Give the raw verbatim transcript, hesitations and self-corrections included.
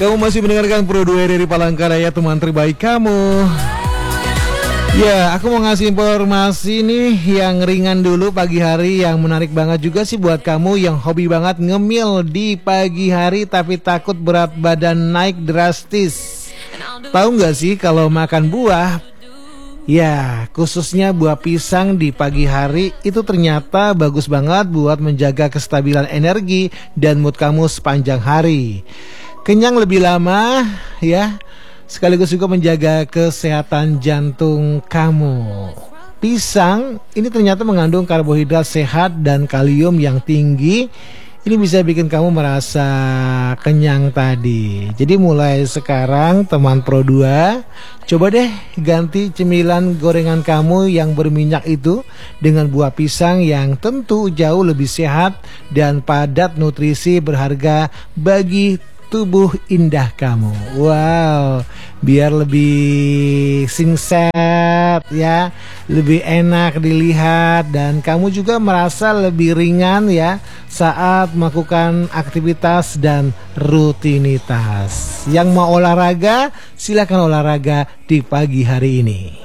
Kamu masih mendengarkan Pro dua dari Palangkaraya, teman terbaik kamu. Ya, aku mau ngasih informasi nih yang ringan dulu pagi hari, yang menarik banget juga sih buat kamu yang hobi banget ngemil di pagi hari tapi takut berat badan naik drastis. Tahu nggak sih kalau makan buah, ya khususnya buah pisang di pagi hari itu ternyata bagus banget buat menjaga kestabilan energi dan mood kamu sepanjang hari. Kenyang lebih lama ya, sekaligus juga menjaga kesehatan jantung kamu. Pisang ini ternyata mengandung karbohidrat sehat dan kalium yang tinggi. Ini bisa bikin kamu merasa kenyang tadi. Jadi mulai sekarang teman Pro dua, coba deh ganti cemilan gorengan kamu yang berminyak itu dengan buah pisang yang tentu jauh lebih sehat dan padat nutrisi berharga bagi tubuh indah kamu. Wow, biar lebih singset ya, lebih enak dilihat, dan kamu juga merasa lebih ringan ya saat melakukan aktivitas dan rutinitas. Yang mau olahraga, silakan olahraga di pagi hari ini.